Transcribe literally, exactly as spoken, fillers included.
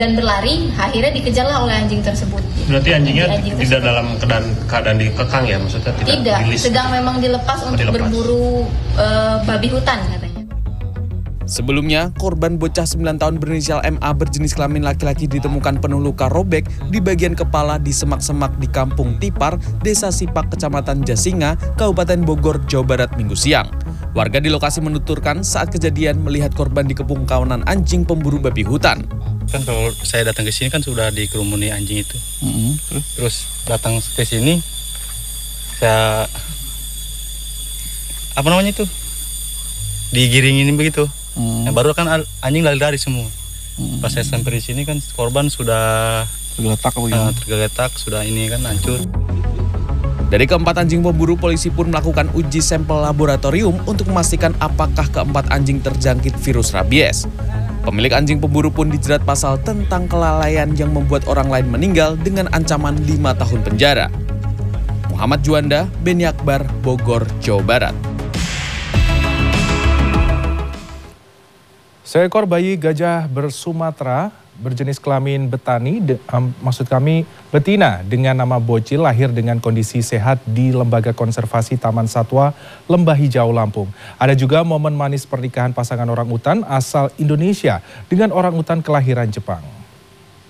dan berlari, akhirnya dikejarlah oleh anjing tersebut. Berarti anjingnya anjing tidak dalam keadaan, keadaan dikekang ya, maksudnya tidak, tidak rilis. Sedang memang dilepas untuk dilepas. berburu uh, babi hutan katanya. Sebelumnya, korban bocah sembilan tahun berinisial M A berjenis kelamin laki-laki ditemukan penuh luka robek di bagian kepala di semak-semak di Kampung Tipar, Desa Sipak, Kecamatan Jasinga, Kabupaten Bogor, Jawa Barat Minggu siang. Warga di lokasi menuturkan saat kejadian melihat korban dikepung kawanan anjing pemburu babi hutan. Kan kalau saya datang ke sini kan sudah dikerumuni anjing itu. Mm-hmm. Terus datang ke sini, saya apa namanya itu digiringin begitu. Mm. Yang baru kan anjing lari-lari semua. Mm. Pas saya sampai di sini kan korban sudah tergeletak, uh, tergeletak sudah ini kan hancur. Dari keempat anjing pemburu, polisi pun melakukan uji sampel laboratorium untuk memastikan apakah keempat anjing terjangkit virus rabies. Pemilik anjing pemburu pun dijerat pasal tentang kelalaian yang membuat orang lain meninggal dengan ancaman lima tahun penjara. Muhammad Juanda, Beni Akbar, Bogor, Jawa Barat. Seekor bayi gajah bersumatera berjenis kelamin betani, de, um, maksud kami betina dengan nama Bocil lahir dengan kondisi sehat di Lembaga Konservasi Taman Satwa Lembah Hijau Lampung. Ada juga momen manis pernikahan pasangan orang utan asal Indonesia dengan orang utan kelahiran Jepang.